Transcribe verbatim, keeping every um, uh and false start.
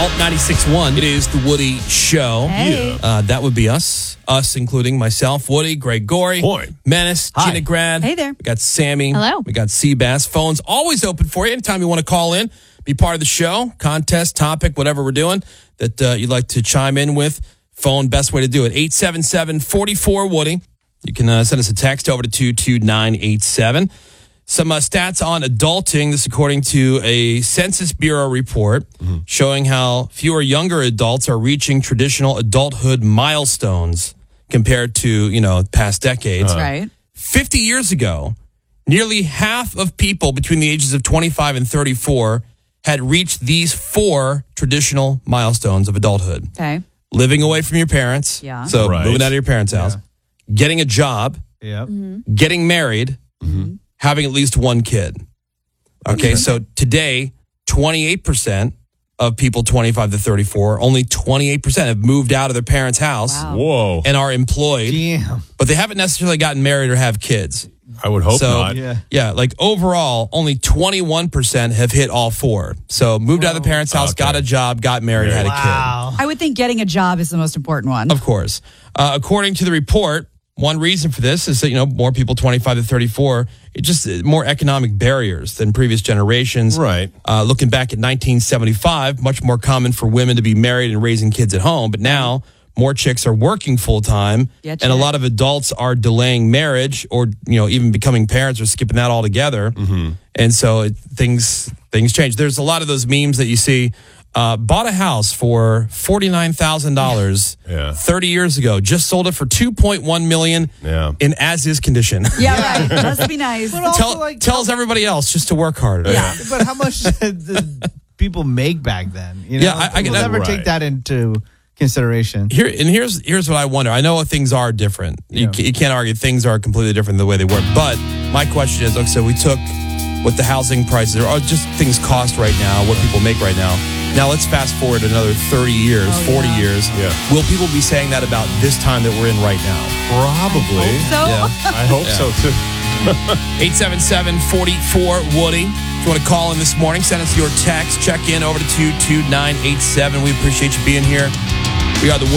Alt ninety-six point one. It is the Woody Show. Hey. Uh, that would be us. Us, including myself, Woody, Greg Gorey, Boy. Menace, Hi. Gina Grad. Hey there. We got Sammy. Hello. We got Seabass. Phones always open for you. Anytime you want to call in, be part of the show, contest, topic, whatever we're doing that uh, you'd like to chime in with. Phone, best way to do it. eight seven seven, four four, Woody. You can uh, send us a text over to two two nine eight seven. Some uh, stats on adulting. This according to a Census Bureau report mm-hmm. showing how fewer younger adults are reaching traditional adulthood milestones compared to, you know, past decades. That's right. fifty years ago, nearly half of people between the ages of twenty-five and thirty-four had reached these four traditional milestones of adulthood. Okay. Living away from your parents. Yeah. So Right. moving out of your parents' house. Yeah. Getting a job. Yep. Mm-hmm. Getting married. Mm-hmm. Having at least one kid. Okay, so today, twenty-eight percent of people twenty-five to thirty-four, only twenty-eight percent have moved out of their parents' house Wow. Whoa. and are employed, Damn. but they haven't necessarily gotten married or have kids. I would hope So, not. yeah. yeah, like overall, only twenty-one percent have hit all four. So moved out of the parents' house, Okay. got a job, got married, had a kid. I would think getting a job is the most important one. Of course. Uh, according to the report, one reason for this is that, you know, more people twenty-five to thirty-four, it just uh, more economic barriers than previous generations. Right. Uh, looking back at nineteen seventy-five, much more common for women to be married and raising kids at home. But now more chicks are working full time, Yeah, and a chick. lot of adults are delaying marriage or, you know, even becoming parents or skipping that altogether. Mm-hmm. And so it, things things change. There's a lot of those memes that you see. Uh, bought a house for forty-nine thousand dollars Yeah. thirty years ago. Just sold it for two point one million dollars Yeah. in as-is condition. Yeah, right. Must be nice. But also, Tell, like, tells everybody else just to work harder. Yeah. But how much did people make back then? You know, Yeah, I- I get people that. never Right. take that into consideration. Here and here's here's what I wonder. I know things are different. You, Yeah. ca- you can't argue things are completely different than the way they were. But my question is, okay, so we took what the housing prices are, or just things cost right now, what people make right now. Now let's fast forward another thirty years, Oh, forty yeah. years. Yeah. Will people be saying that about this time that we're in right now? Probably. So, Yeah. I hope so too. eight seven seven, four four, Woody. If you want to call in this morning, send us your text. Check in over to two two nine eight seven. We appreciate you being here. We are the